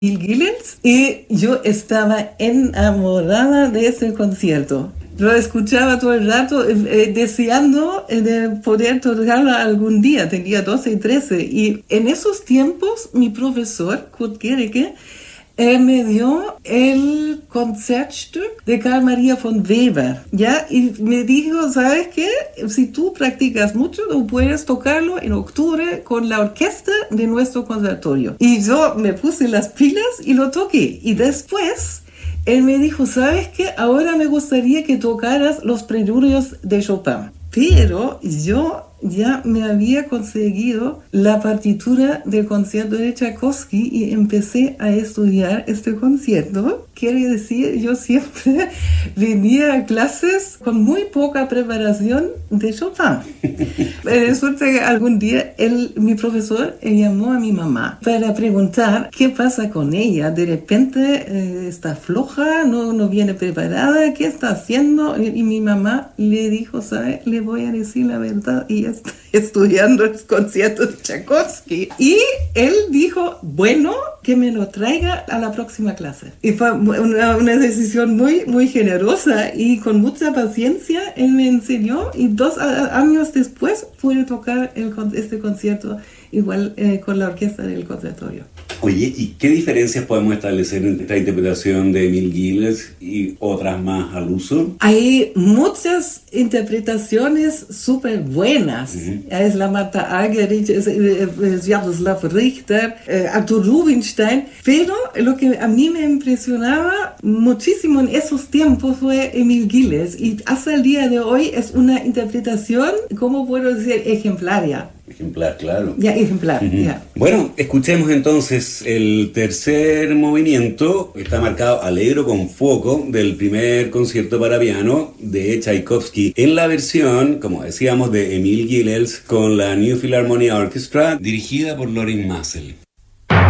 Gilens y yo estaba enamorada de ese concierto. Lo escuchaba todo el rato, deseando de poder tocarlo algún día. Tenía 12 y 13. Y en esos tiempos, mi profesor, Kurt Gericke, me dio el Concertstück de Carl Maria von Weber, ¿ya? Y me dijo, ¿sabes qué? Si tú practicas mucho, tú puedes tocarlo en octubre con la orquesta de nuestro conservatorio. Y yo me puse las pilas y lo toqué. Y después, él me dijo, ¿sabes qué? Ahora me gustaría que tocaras los preludios de Chopin. Pero yo ya me había conseguido la partitura del concierto de Tchaikovsky y empecé a estudiar este concierto. Quiere decir, yo siempre venía a clases con muy poca preparación de Chopin. Resulta que algún día mi profesor llamó a mi mamá para preguntar qué pasa con ella. De repente está floja, no viene preparada, ¿qué está haciendo? Y mi mamá le dijo, ¿sabe? Le voy a decir la verdad y está estudiando el concierto de Tchaikovsky. Y él dijo, bueno, que me lo traiga a la próxima clase. Y fue una decisión muy, muy generosa y con mucha paciencia. Él me enseñó y 2 años después pude tocar este concierto igual con la orquesta del conservatorio. Oye, ¿y qué diferencias podemos establecer entre esta interpretación de Emil Gilels y otras más al uso? Hay muchas interpretaciones súper buenas. Es la Martha Argerich, es Jaroslav Richter, Artur Rubinstein, pero lo que a mí me impresionaba muchísimo en esos tiempos fue Emil Gilels y hasta el día de hoy es una interpretación, ¿cómo puedo decir? Ejemplaria. Ejemplar, claro. Ya, ejemplar, ya. Bueno, escuchemos entonces el tercer movimiento. Está marcado Allegro con fuoco del primer concierto para piano de Tchaikovsky en la versión, como decíamos, de Emil Gilels con la New Philharmonia Orchestra dirigida por Lorin Maazel.